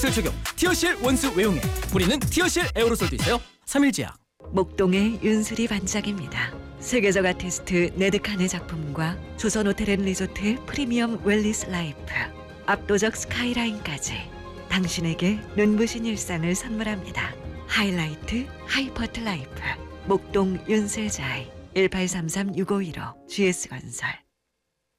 적용 티어실 원수 외용에 뿌리는 티어실 에어로솔도 있어요. 3일제약. 목동의 윤슬이 반짝입니다. 세계적 아티스트 네드칸의 작품과 조선호텔앤리조트의 프리미엄 웰리스 라이프, 압도적 스카이라인까지 당신에게 눈부신 일상을 선물합니다. 하이라이트 하이퍼트 라이프 목동 윤슬자이 1833-6515 GS건설.